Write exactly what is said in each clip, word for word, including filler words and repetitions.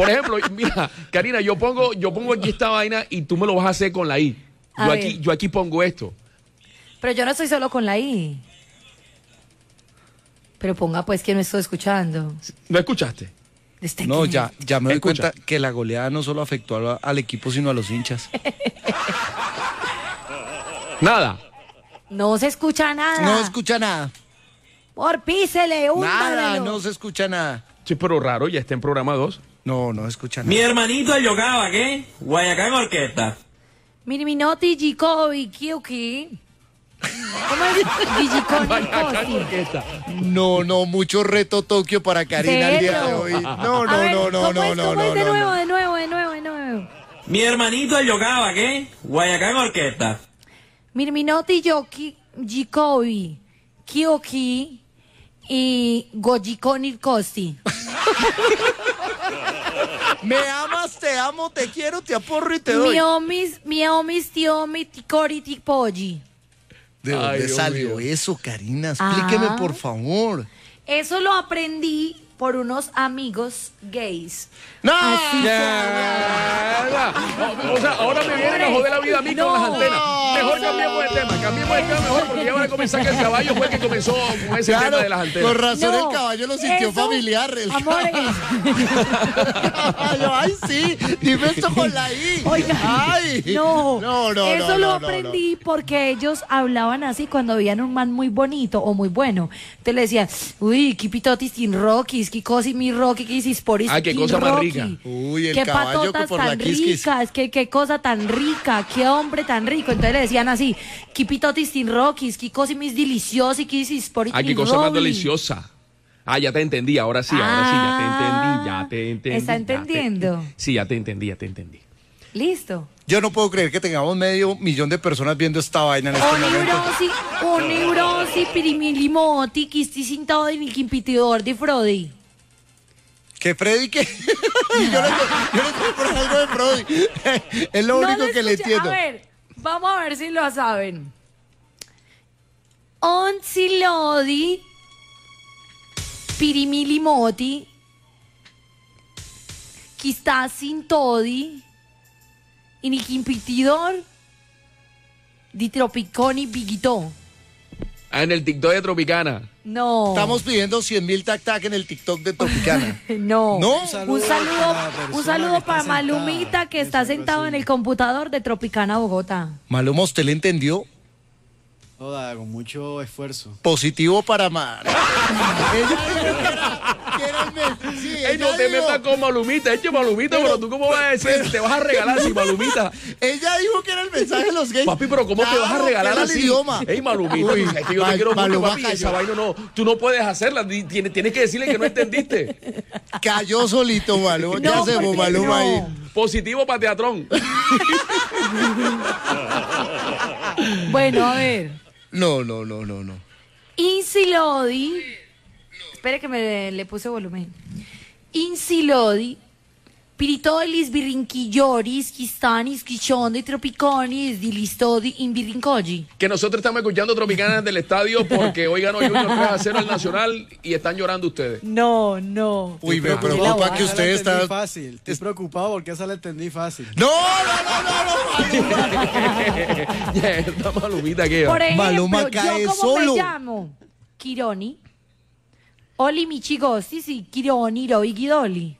Por ejemplo, mira, Karina, yo pongo, yo pongo aquí esta vaina y tú me lo vas a hacer con la I. A Yo ver. aquí, yo aquí pongo esto. Pero yo no estoy solo con la I. Pero ponga pues que no estoy escuchando. ¿No escuchaste? Este No, que- ya, ya me doy Escucha. cuenta que la goleada no solo afectó a- al equipo, sino a los hinchas. Nada. No se escucha nada. No escucha nada. Por písele, Nada, húndamelo. no se escucha nada. Sí, pero raro, ya está en programa dos. No, no escucha Mi nada. hermanito Yogaba, ¿qué? Guayacán Orquesta. Miniminotti, Gicobi, Kiuki. ¿Cómo es? Gigiconi, Costi. No, no, mucho reto Tokio para Karina el día de Cero. hoy. No, A no, ver, no, no, ¿cómo no, es? no, ¿Cómo no, es? De no, nuevo, no. de nuevo, de nuevo, de nuevo. Mi hermanito Yogaba, ¿qué? Guayacán Orquesta. Miniminotti, Yoki, Gicobi, Kiuki y Gojiconi, Costi. Me amas, te amo, te quiero, te aporro y te doy. Miomis, miomis, tiomi, ticori, tipoji. ¿De Ay, dónde Dios salió mío. eso, Karina? Explíqueme, Ah. por favor. Eso lo aprendí por unos amigos gays. ¡No! Así Mierda. O sea, ahora me vienen a joder la vida a mí No. con las antenas. Mejor cambiemos de tema, cambiemos de tema mejor porque ya van a comenzar que el caballo fue el que comenzó con ese Claro, tema de las antenas. con razón No, el caballo lo sintió eso, familiar. El amores. caballo, ay, sí, dime esto con la I. Oiga, Ay. no, no, no, eso no, lo no, no, aprendí porque ellos hablaban así cuando veían un man muy bonito o muy bueno. Entonces le decían, uy, qué pitotis tin rokis, qué cosi mi rocky, qué sisporis. Ah, qué cosa más rica. Uy, el Qué caballo patotas por la tan quisquis. ricas, qué, qué cosa tan rica, qué hombre tan rico. Entonces le decían así, qué pitotis tin rokis, qué cosi mis deliciosi, qué sisporis. Ah, qué cosa más deliciosa. Ah, ya te entendí, ahora sí, ahora sí, ya te entendí, ya te entendí. ¿Está ya te- entendiendo? Sí, ya te entendí, ya te entendí. Listo. Yo no puedo creer que tengamos medio millón de personas viendo esta vaina en este momento. Onibrosi, onibrosi, pirimilimoti, kisti sintado de mi quimpitidor de Frodi. Que Freddy, que yo le yo le tengo por algo de Freddy. Es lo único No que le escuché. entiendo. A ver, vamos a ver si lo saben. Onsilodi, pirimilimoti, kistasintodi, iniquimpitidor, di tropiconi bigito. Ah, en el TikTok de Tropicana. No. Estamos pidiendo cien mil tac tac en el TikTok de Tropicana. No. ¿No? Un saludo, un saludo, un saludo para Malumita que está sentado en el computador de Tropicana, Bogotá. Maluma, ¿usted le entendió? Toda, con mucho esfuerzo. Positivo para Mar. Ella dijo que era- que era el mes- sí, Ey, no ella te dijo- metas con Malumita, eche Malumita, pero, Pero- tú cómo vas a decir, te vas a regalar si Malumita. Ella dijo que era el mensaje de los gays. Papi, pero ¿cómo te vas a Claro, regalar que era el así? idioma. Ey, Malumita, Uy, es que yo te Mal- quiero mucho, Maluma papi, cayó. esa vaina no, tú no puedes hacerla, di- tienes, tienes que decirle que no entendiste. Cayó solito, Maluma. ¿Qué No, hacemos, porque Maluma no. ahí? Positivo para Teatrón. Bueno, a ver. No, no, no, no, no. Insilodi. Espere que me le puse volumen. Insilodi. Piritolis, birrinquilloris, quistanis, quichondi, tropiconis, dilistodi, imbirrincogi. Que nosotros estamos escuchando Tropicana del estadio porque hoy ganó Junior tres a cero al Nacional y están llorando ustedes. No, no. Uy, me Esa preocupa la que usted entendí está... fácil. Estoy preocupado porque esa la entendí fácil. No, no, no, no, no, Maluma. Ya, esta Malumita que Por ejemplo, Maluma cae yo como solo. me llamo Kironi, Oli Michigosti, sí, Kironi, Roy Guidoli.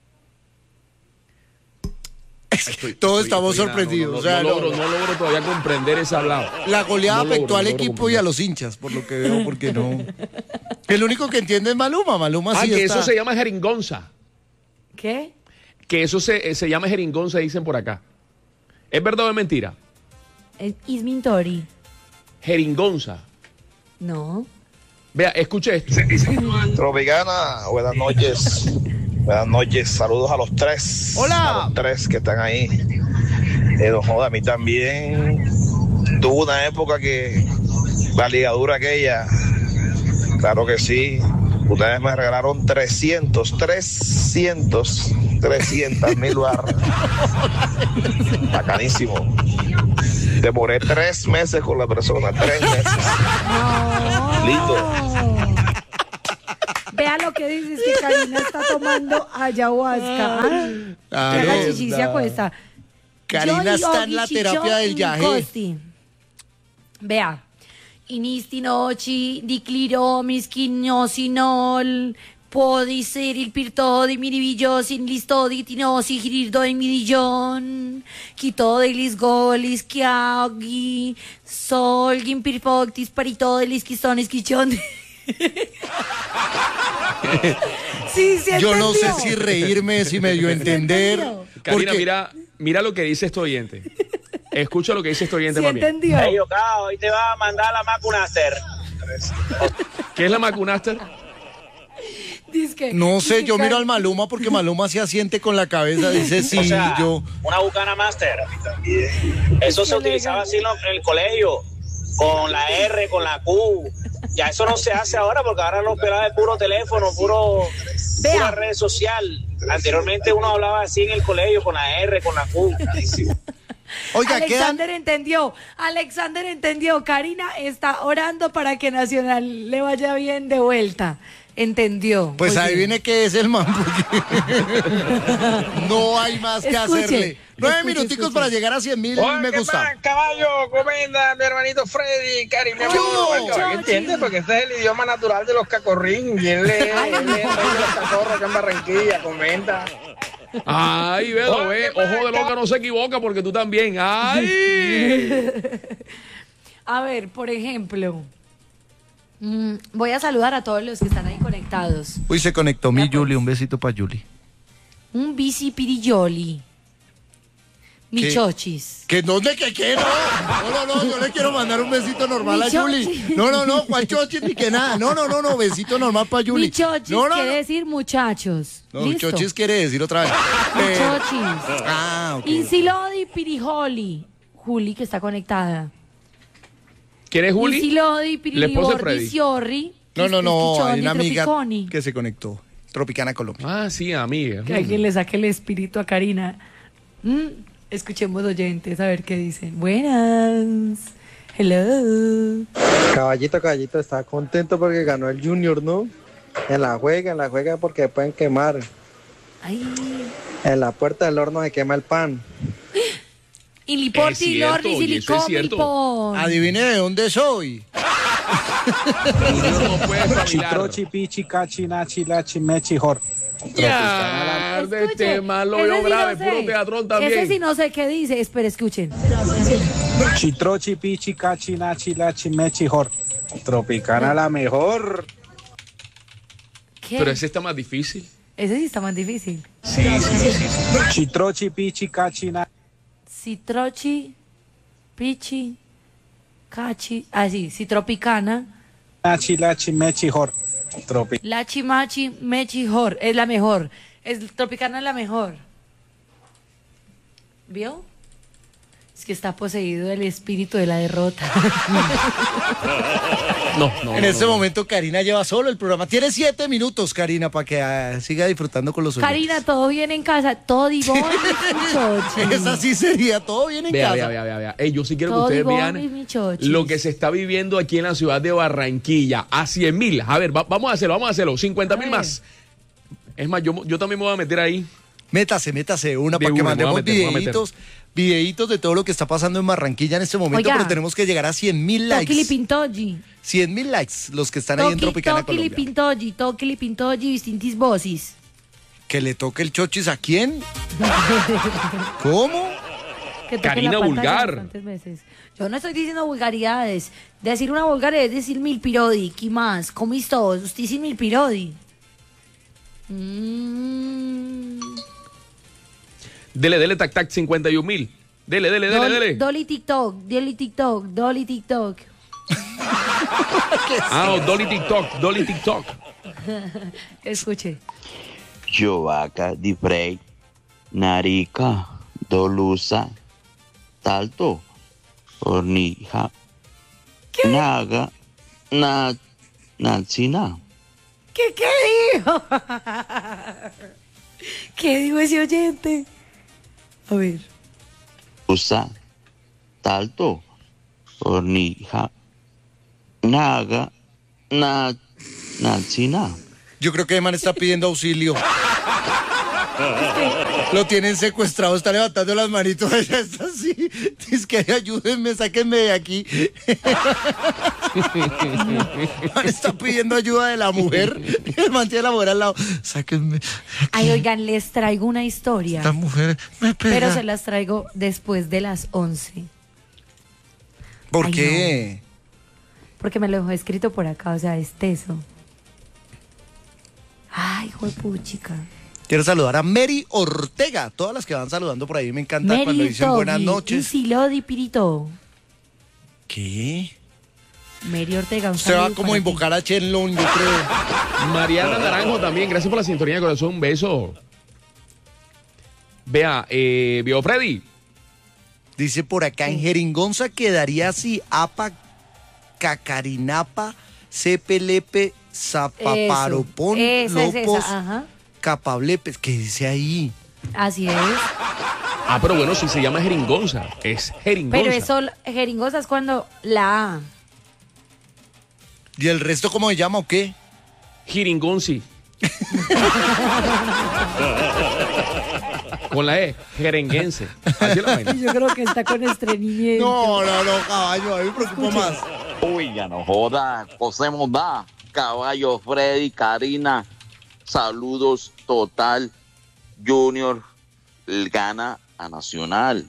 Todos estamos sorprendidos. No, no, o sea, no no, logro, no logro todavía comprender ese hablado. La goleada No logro, afectó no al logro equipo y a comprender. los hinchas, por lo que veo, porque no. El único que entiende es Maluma. Maluma Ah, sí que está. eso se llama jeringonza. ¿Qué? Que eso se, eh, se llama jeringonza, dicen por acá. ¿Es verdad o es mentira? Es Ismintori. Jeringonza. No. Vea, escuche esto. Tropicana, buenas noches. Buenas noches, saludos a los tres. Hola. A los tres que están ahí. Eh, no joda, a mí también tuvo una época que la ligadura aquella, claro que sí. Ustedes me regalaron trescientos, trescientos, trescientos mil barras. Bacanísimo. Demoré tres meses con la persona, tres meses. Lindo. Vea lo que dices, que Karina está tomando ayahuasca. ¿Ah? Ah, Que no, haga chichi, se no. acuesta. Karina Yo, está en yogi, la chicho, terapia del yaje. incosti. Vea. Inistinochi, dicliromis, quinosinol, podiseril, pirtodi, miribillosin, listodi, tinosi, giridoi, mirillón, quitodelis, golis, quiagi, solgin, pirfoctis, paritodelis, quistones, quichón. Sí, sí Yo no sé entendió. si reírme, si me dio a entender. entendió. Karina, porque- mira, mira lo que dice este oyente. Escucha lo que dice este oyente, Sí más bien. entendió. Hey, Yoka, hoy te va a mandar la Macunaster. ¿Qué es la Macunaster? Dizque- No sé, dizque yo miro Karen- al Maluma porque Maluma se asiente con la cabeza, dice sí, O sea, yo. una Bucana Master. Eso se utilizaba así en lo- en el colegio, con la R, con la Q. Ya eso no se hace ahora porque ahora los pelados de puro teléfono, puro Vea. pura red social. Anteriormente uno hablaba así en el colegio con la R, con la Q. Oiga, quedan. Alexander entendió, Alexander entendió. Karina está orando para que Nacional le vaya bien de vuelta. Entendió. Pues Oye, adivine qué es el man, porque no hay más que Escuche, hacerle. Nueve escuche, minuticos escuche. para llegar a cien mil me gusta. Caballo, comenda, mi hermanito Freddy, Cari, mi ¿Qué hermanito hubo? el caballo, ¿entiendes? Porque este es el idioma natural de los cacorrín y él es, Ay, él es el rey de los cacorros acá en Barranquilla, comenta. Ay, ve, lo ve. Ojo de loca no se equivoca porque tú también. Ay. A ver, por ejemplo, mm, voy a saludar a todos los que están ahí conectados. Uy, se conectó mi Ya, pues. Yuli, un besito para Yuli. Un bici pirilloli. ¿Qué? Michochis. ¿Que dónde que qué? No, no, no, no, yo le quiero mandar un besito normal a Mi Yuli. chochi. No, no, no, Juan Chochi ni que nada. No, no, no, no, besito normal para Yuli. Michochis No, no, quiere no. decir muchachos. No, ¿Listo? Chochis quiere decir otra vez. Eh, Michochis. ah, ok. Insilodi pirijoli. Juli, que está conectada. ¿Quién es Juli? Insilodi La esposa de Freddy. pirilibordi No, no, no, hay una amiga Tropiconi. que se conectó. Tropicana Colombia. Ah, sí, amiga. Que alguien le saque el espíritu a Karina. Mm, escuchemos oyentes a ver qué dicen. Buenas. Hello. Caballito, caballito, está contento porque ganó el Junior, ¿no? En la juega, en la juega porque pueden quemar. Ay. En la puerta del horno se quema el pan. Y liporti, Es cierto, lornis, oye, y eso es cierto. licomilpon. Adivine de dónde soy. Uno no puede espabilar. Chitrochi, pichi, cachi, nachi, lachi, mechi, jor. Ya, de Escuche, este malo ese yo sí no grave, sé. puro teatrón también. Ese sí no sé qué dice. Espera, escuchen. Chitrochi, pichi, cachi, nachi, lachi, mechi, jor. Tropicana la mejor. ¿Qué? Pero ese está más difícil. Ese sí está más difícil. Sí, sí, sí, sí. Chitrochi, pichi, cachi, nachi. Citrochi, pichi, cachi. Ah, sí, citropicana. Nachi, lachi, mechi, jor. Tropi. La chimachi mechijor es la mejor. Es tropicana es la mejor. ¿Vio? Es que está poseído el espíritu de la derrota. No, no. En no, este no. momento Karina lleva solo el programa. Tiene siete minutos, Karina, para que ah, siga disfrutando con los oyentes. Karina, ¿todo bien en casa? Todo digo, Esa sí sería, todo bien en Vea, casa. vea, vea, vea, vea. Ey, yo sí quiero Todo que ustedes digo, vean mis michochis. lo que se está viviendo aquí en la ciudad de Barranquilla. A cien mil. A ver, va- vamos a hacerlo, vamos a hacerlo. cincuenta mil A ver. más. Es más, yo, yo también me voy a meter ahí. Métase, métase una De para que una, me voy a mandemos meter, me voy a meter. videitos, videitos de todo lo que está pasando en Barranquilla en este momento, Oiga. pero tenemos que llegar a cien mil likes. Toquili pintogi. cien mil likes, los que están ahí en Tropicana Toquili Colombia. pintogi, toquili pintogi, distintis voces. Que le toque el chochis a quién? ¿Cómo? Que toque Karina la pantalla vulgar. bastantes veces. Yo no estoy diciendo vulgaridades. Decir una vulgaridad es decir mil pirodi. ¿Qué más? ¿Cómo es todo? Usted dice mil pirodi. Mm. Dele, dele, tac, tac, cincuenta y un mil. Dele, dele, dele, Doli, dele. Dolly TikTok, Dolly TikTok, Dolly TikTok. Ah, no, Dolly TikTok, Dolly TikTok. Escuche. Giovaca di Frey, Narica, Dolusa, Talto, Ornija, Naga, Na, Natsina. ¿Qué, qué dijo? ¿Qué dijo ese oyente? A ver. Usa, Talto, Ornija, Naga, Na, Natsina. Yo creo que el man está pidiendo auxilio. Lo tienen secuestrado, está levantando las manitos, ella está así. Dice que ayúdenme, sáquenme de aquí. El man está pidiendo ayuda de la mujer. El man tiene a la mujer al lado. Sáquenme. Ay, oigan, les traigo una historia. Esta mujer me pega. Pero se las traigo después de las once. ¿Por Ay, qué? No. Porque me lo dejó escrito por acá, o sea, es teso. Ay, hijo de puchica. Quiero saludar a Mary Ortega. Todas las que van saludando por ahí me encanta Mary cuando dicen Togi, buenas noches. Isilodi Pirito. ¿Qué? Mary Ortega, un Usted va saludo como a para invocar a Chenlong, yo creo. Mariana Naranjo también, gracias por la sintonía de corazón, un beso. Vea, eh, vio Freddy. Dice por acá, en Jeringonza quedaría así: apa, cacarinapa, cepelepe, zapaparopón, Eso, esa es lopos, esa, ajá. capablepes. ¿Qué dice ahí? Así es. Ah, pero bueno, si se llama jeringonza, es jeringonza. Pero eso, jeringosa es cuando la A. ¿Y el resto cómo se llama o qué? Jeringonzi. Con la E, jerenguense. Así la vaina. Yo creo que está con estreñimiento. No, no, no, caballo, a mí me preocupa más. Uy, ya no joda, José Mondá, Caballo, Freddy, Karina, saludos total, Junior, gana a Nacional.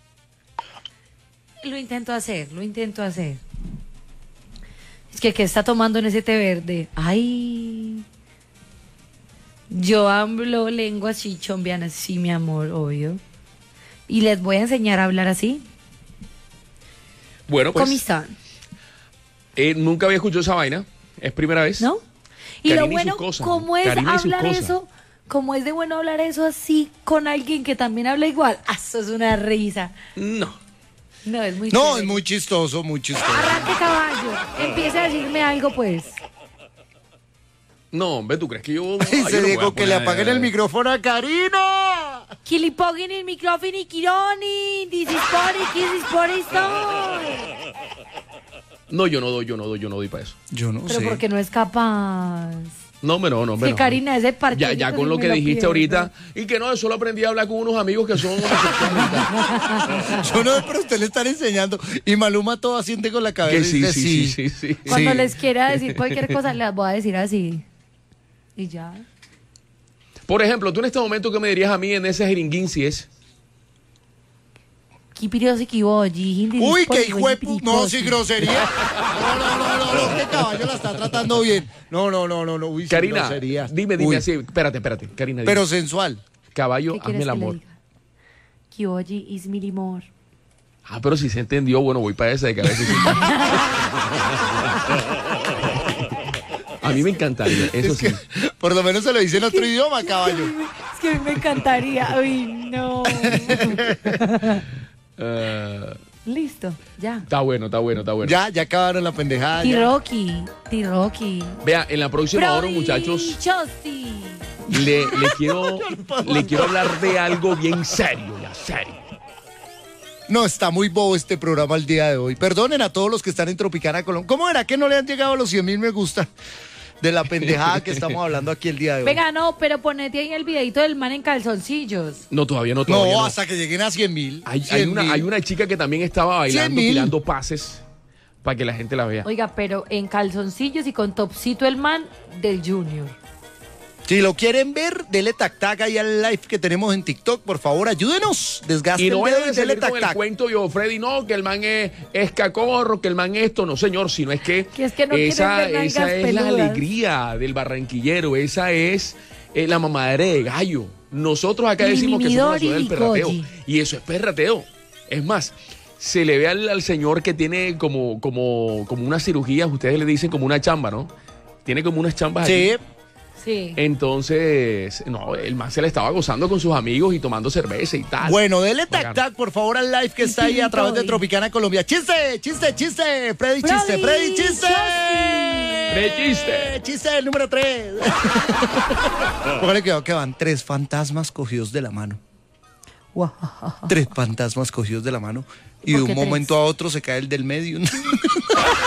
Lo intento hacer, lo intento hacer. Es que, ¿qué está tomando en ese té verde? Ay. Yo hablo lenguas chichombianas, sí, mi amor, obvio. Y les voy a enseñar a hablar así. Bueno, pues. ¿Cómo están? Eh, nunca había escuchado esa vaina. Es primera vez. ¿No? Y Karina lo y bueno, sus cosas. ¿cómo es Karina y sus hablar cosas. eso? ¿Cómo es de bueno hablar eso así con alguien que también habla igual? Ah, eso es una risa. No. No, es muy No, chévere. es muy chistoso, muy chistoso. Arranque, caballo. Empiece a decirme algo, pues. No, hombre, ¿tú crees que yo...? Dice Ay, yo no voy a Diego que le poner- apaguen el micrófono a Karina. Que le paguen el micrófono y Kironi. This is for it, this is for it, so. No, yo no doy, yo no doy, yo no doy para eso. Yo no Pero sé. porque no es capaz. No, hombre, no, no, hombre. Que no. Karina, ese partido. Ya, ya con lo que dijiste ahorita, y que no, yo solo aprendí a hablar con unos amigos que son homosexuales. Yo no, pero usted le están enseñando. Y Maluma todo asiente con la cabeza. Que y sí, dice, sí, sí, sí, sí. Cuando Sí. les quiera decir cualquier cosa, les voy a decir así. Y ya. Por ejemplo, tú en este momento, ¿qué me dirías a mí en ese jeringuín si es? Uy, qué hijo de pu- No, sí, grosería. No, no, no, no, no, este caballo la está tratando bien. No, no, no, no, no. Uy, sí, Karina, grosería. dime, dime Uy, así. Espérate, espérate. Karina, dime. Pero sensual. Caballo, ¿Qué hazme quieres el que le amor. diga? Kyoji is mi amor. Ah, pero si se entendió, bueno, voy para esa de cabeza. A mí me encantaría, eso Es sí. que por lo menos se lo dice en otro idioma, caballo. Es que a mí me encantaría. Uy, no. Eh, Listo, ya. está bueno, está bueno, está bueno. Ya, ya acabaron la pendejada. ya. T-Rocky, T-Rocky. Vea, en la próxima hora, muchachos, Chosti. le, le quiero le quiero hablar de algo bien serio, ya serio. No, está muy bobo este programa el día de hoy. Perdonen a todos los que están en Tropicana Colombia. ¿Cómo era que no le han llegado los cien mil me gusta de la pendejada que estamos hablando aquí el día de hoy? Venga, no, pero ponete ahí el videito del man en calzoncillos. No, todavía no, todavía No, no. hasta que lleguen a cien mil. Hay, hay una, hay una chica que también estaba bailando, mil. tirando pases para que la gente la vea. Oiga, pero en calzoncillos y con topcito el man del Junior. Si lo quieren ver, dele tac tac ahí al live que tenemos en TikTok. Por favor, ayúdenos. Desgaste Y no el vayan dedo a y dele salir tac con el tac. cuento yo, Freddy, no, que el man es, es cacorro, que el man esto, no señor, sino es que, Que es que no esa, quieren ver nalgas esa es la peludas. alegría del barranquillero, esa es eh, la mamadera de gallo. Nosotros acá Y decimos que somos la ciudad del Midori perrateo, Koji. y eso es perrateo. Es más, se le ve al, al señor que tiene como, como, como unas cirugías, ustedes le dicen como una chamba, ¿no? Tiene como unas chambas Sí. aquí. Sí. Entonces, no, el man se le estaba gozando con sus amigos y tomando cerveza y tal. Bueno, dele tac Bacano. tac, por favor, al live que está ahí a través de Tropicana Colombia. ¡Chiste! ¡Chiste! ¡Chiste! ¡Freddy, chiste! ¡Freddy, chiste! ¡Freddy, chiste! ¡Chiste! El número tres. Póngale cuidado que van tres fantasmas cogidos de la mano. Tres fantasmas cogidos de la mano. Y ¿Por de un qué tres? momento a otro se cae el del medio.